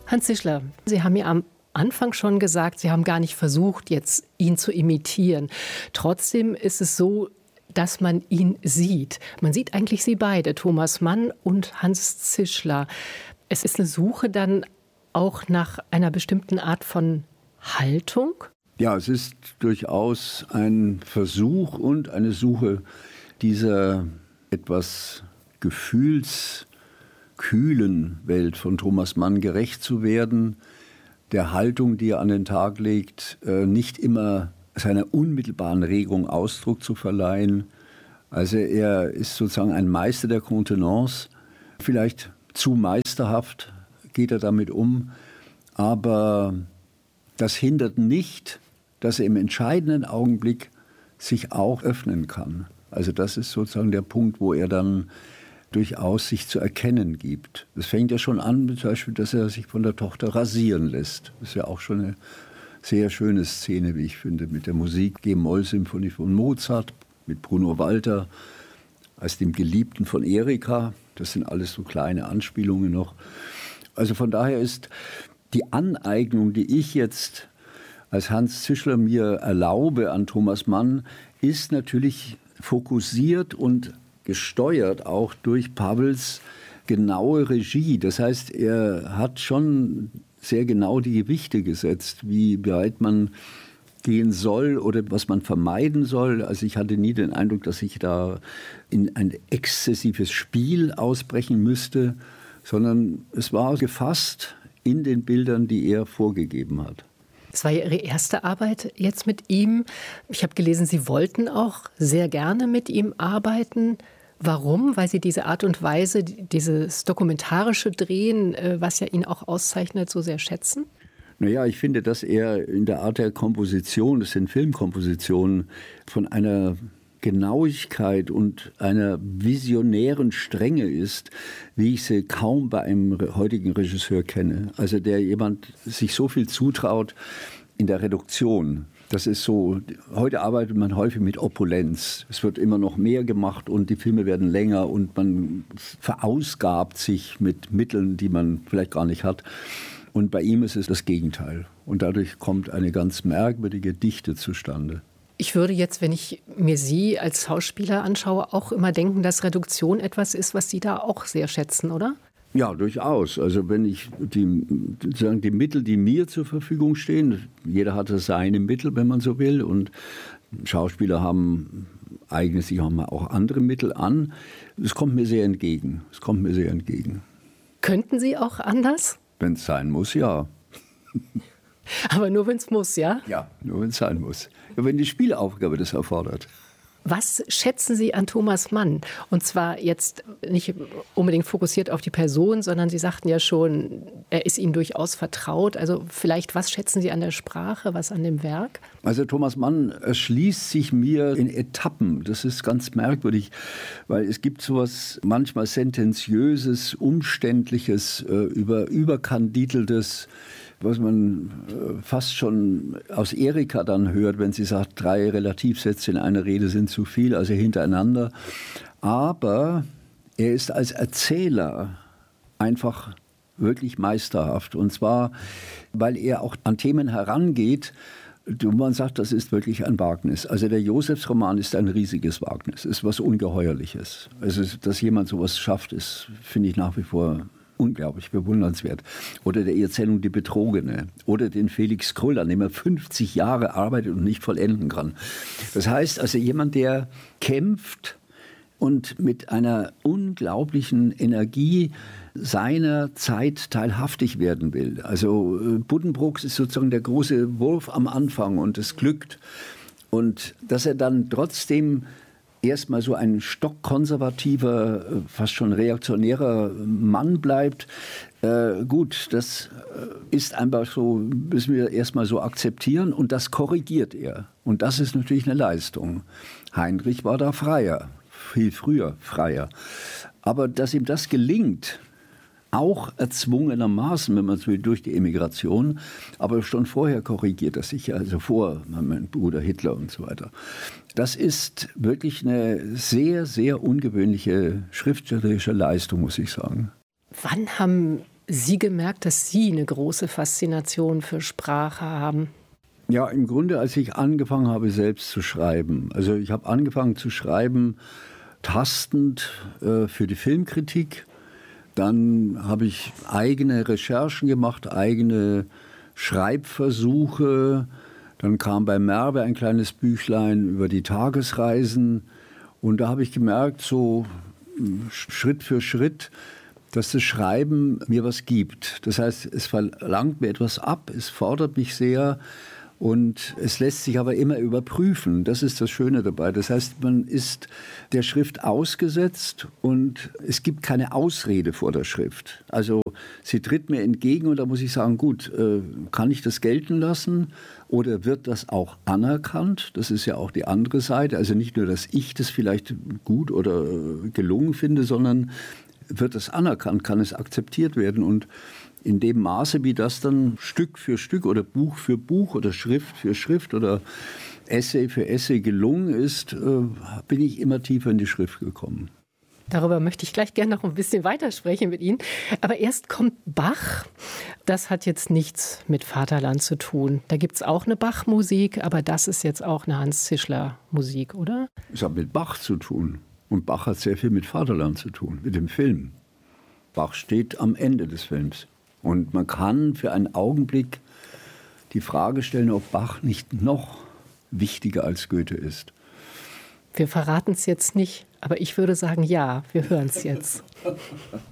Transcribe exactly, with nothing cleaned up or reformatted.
Hans Zischler, Sie haben ja am Anfang schon gesagt, Sie haben gar nicht versucht, jetzt ihn zu imitieren. Trotzdem ist es so, dass man ihn sieht. Man sieht eigentlich Sie beide, Thomas Mann und Hans Zischler. Es ist eine Suche dann auch nach einer bestimmten Art von Haltung? Ja, es ist durchaus ein Versuch und eine Suche, dieser etwas gefühlskühlen Welt von Thomas Mann gerecht zu werden, der Haltung, die er an den Tag legt, nicht immer seiner unmittelbaren Regung Ausdruck zu verleihen. Also er ist sozusagen ein Meister der Kontenance, vielleicht zu meisterhaft geht er damit um, aber das hindert nicht, dass er im entscheidenden Augenblick sich auch öffnen kann. Also das ist sozusagen der Punkt, wo er dann durchaus sich zu erkennen gibt. Das fängt ja schon an, zum Beispiel, dass er sich von der Tochter rasieren lässt. Das ist ja auch schon eine sehr schöne Szene, wie ich finde, mit der Musik G-Moll-Symphonie von Mozart, mit Bruno Walter als dem Geliebten von Erika. Das sind alles so kleine Anspielungen noch. Also von daher ist die Aneignung, die ich jetzt als Hans Zischler mir erlaube an Thomas Mann, ist natürlich fokussiert und gesteuert auch durch Pawels genaue Regie. Das heißt, er hat schon sehr genau die Gewichte gesetzt, wie weit man gehen soll oder was man vermeiden soll. Also ich hatte nie den Eindruck, dass ich da in ein exzessives Spiel ausbrechen müsste, sondern es war gefasst in den Bildern, die er vorgegeben hat. Es war ja Ihre erste Arbeit jetzt mit ihm. Ich habe gelesen, Sie wollten auch sehr gerne mit ihm arbeiten. Warum? Weil Sie diese Art und Weise, dieses dokumentarische Drehen, was ja ihn auch auszeichnet, so sehr schätzen? Naja, ich finde, dass er in der Art der Komposition, das sind Filmkompositionen, von einer Genauigkeit und einer visionären Strenge ist, wie ich sie kaum bei einem heutigen Regisseur kenne. Also der jemand sich so viel zutraut in der Reduktion. Das ist so, heute arbeitet man häufig mit Opulenz. Es wird immer noch mehr gemacht und die Filme werden länger und man verausgabt sich mit Mitteln, die man vielleicht gar nicht hat. Und bei ihm ist es das Gegenteil. Und dadurch kommt eine ganz merkwürdige Dichte zustande. Ich würde jetzt, wenn ich mir Sie als Schauspieler anschaue, auch immer denken, dass Reduktion etwas ist, was Sie da auch sehr schätzen, oder? Ja, durchaus. Also wenn ich die, sozusagen die Mittel, die mir zur Verfügung stehen, jeder hat seine Mittel, wenn man so will, und Schauspieler haben eignen sich auch mal auch andere Mittel an. Es kommt mir sehr entgegen. Es kommt mir sehr entgegen. Könnten Sie auch anders? Wenn es sein muss, ja. Aber nur wenn es muss, ja? Ja, nur wenn es sein muss. Ja, wenn die Spielaufgabe das erfordert. Was schätzen Sie an Thomas Mann? Und zwar jetzt nicht unbedingt fokussiert auf die Person, sondern Sie sagten ja schon, er ist Ihnen durchaus vertraut. Also vielleicht, was schätzen Sie an der Sprache, was an dem Werk? Also Thomas Mann erschließt sich mir in Etappen. Das ist ganz merkwürdig, weil es gibt sowas manchmal Sentenziöses, Umständliches, über, überkandideltes, was man fast schon aus Erika dann hört, wenn sie sagt, drei Relativsätze in einer Rede sind zu viel, also hintereinander. Aber er ist als Erzähler einfach wirklich meisterhaft. Und zwar, weil er auch an Themen herangeht, wo man sagt, das ist wirklich ein Wagnis. Also der Josefsroman ist ein riesiges Wagnis, ist was Ungeheuerliches. Also dass jemand sowas schafft, ist, finde ich nach wie vor unglaublich bewundernswert. Oder der Erzählung Die Betrogene. Oder den Felix Krull, an dem er fünfzig Jahre arbeitet und nicht vollenden kann. Das heißt, also jemand, der kämpft und mit einer unglaublichen Energie seiner Zeit teilhaftig werden will. Also Buddenbrooks ist sozusagen der große Wurf am Anfang und es glückt. Und dass er dann trotzdem erstmal so ein stockkonservativer, fast schon reaktionärer Mann bleibt. Äh, gut, das ist einfach so, müssen wir erstmal so akzeptieren und das korrigiert er. Und das ist natürlich eine Leistung. Heinrich war da freier, viel früher freier. Aber dass ihm das gelingt, auch erzwungenermaßen, wenn man so will, durch die Emigration, aber schon vorher korrigiert er sich, also vor meinem Bruder Hitler und so weiter. Das ist wirklich eine sehr, sehr ungewöhnliche schriftstellerische Leistung, muss ich sagen. Wann haben Sie gemerkt, dass Sie eine große Faszination für Sprache haben? Ja, im Grunde, als ich angefangen habe, selbst zu schreiben. Also ich habe angefangen zu schreiben, tastend äh, für die Filmkritik. Dann habe ich eigene Recherchen gemacht, eigene Schreibversuche. Dann kam bei Merve ein kleines Büchlein über die Tagesreisen. Und da habe ich gemerkt, so Schritt für Schritt, dass das Schreiben mir was gibt. Das heißt, es verlangt mir etwas ab, es fordert mich sehr. Und es lässt sich aber immer überprüfen. Das ist das Schöne dabei. Das heißt, man ist der Schrift ausgesetzt und es gibt keine Ausrede vor der Schrift. Also sie tritt mir entgegen und da muss ich sagen, gut, äh, kann ich das gelten lassen oder wird das auch anerkannt? Das ist ja auch die andere Seite. Also nicht nur, dass ich das vielleicht gut oder gelungen finde, sondern wird es anerkannt, kann es akzeptiert werden. Und in dem Maße, wie das dann Stück für Stück oder Buch für Buch oder Schrift für Schrift oder Essay für Essay gelungen ist, bin ich immer tiefer in die Schrift gekommen. Darüber möchte ich gleich gerne noch ein bisschen weitersprechen mit Ihnen. Aber erst kommt Bach. Das hat jetzt nichts mit Vaterland zu tun. Da gibt es auch eine Bach-Musik, aber das ist jetzt auch eine Hans-Zischler-Musik, oder? Es hat mit Bach zu tun. Und Bach hat sehr viel mit Vaterland zu tun, mit dem Film. Bach steht am Ende des Films. Und man kann für einen Augenblick die Frage stellen, ob Bach nicht noch wichtiger als Goethe ist. Wir verraten es jetzt nicht, aber ich würde sagen, ja, wir hören es jetzt.